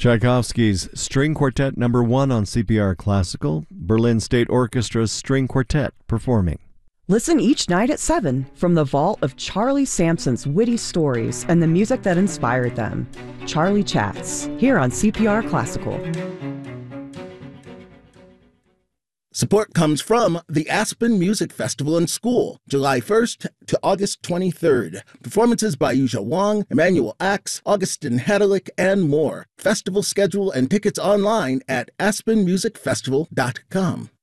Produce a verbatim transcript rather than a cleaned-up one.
Tchaikovsky's String Quartet Number One on C P R Classical, Berlin State Orchestra's String Quartet performing. Listen each night at seven from the vault of Charlie Sampson's witty stories and the music that inspired them. Charlie Chats, here on C P R Classical. Support comes from the Aspen Music Festival and School, July first to August twenty-third. Performances by Yuja Wang, Emmanuel Axe, Augustin Hadalick, and more. Festival schedule and tickets online at aspen music festival dot com.